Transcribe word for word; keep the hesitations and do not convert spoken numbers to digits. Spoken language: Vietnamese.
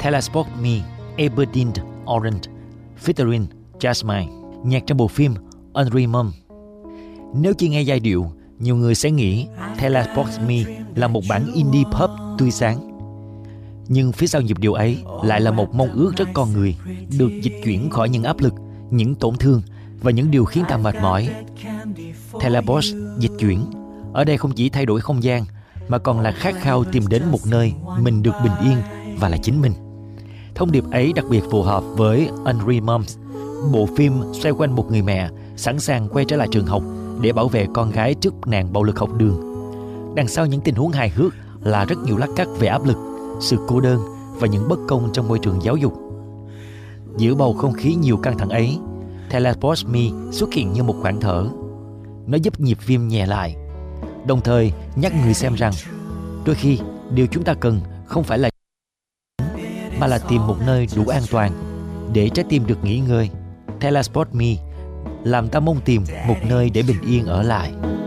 Teleport Me, Aberdeen Orange, featuring Jasmine, nhạc trong bộ phim Unreal Mom. Nếu chỉ nghe giai điệu, nhiều người sẽ nghĩ Teleport Me là một bản indie pop tươi sáng. Nhưng phía sau nhịp điệu ấy lại là một mong ước rất con người, được dịch chuyển khỏi những áp lực, những tổn thương và những điều khiến ta mệt mỏi. Teleport dịch chuyển ở đây không chỉ thay đổi không gian, mà còn là khát khao tìm đến một nơi mình được bình yên và là chính mình. Thông điệp ấy đặc biệt phù hợp với Unreal Moms, bộ phim xoay quanh một người mẹ sẵn sàng quay trở lại trường học để bảo vệ con gái trước nạn bạo lực học đường. Đằng sau những tình huống hài hước là rất nhiều lát cắt về áp lực, sự cô đơn và những bất công trong môi trường giáo dục. Giữa bầu không khí nhiều căng thẳng ấy, Teleport Me xuất hiện như một khoảng thở. Nó giúp nhịp phim nhẹ lại, đồng thời nhắc người xem rằng đôi khi điều chúng ta cần không phải là mà là tìm một nơi đủ an toàn để trái tim được nghỉ ngơi. Teleport Me làm ta mong tìm một nơi để bình yên ở lại.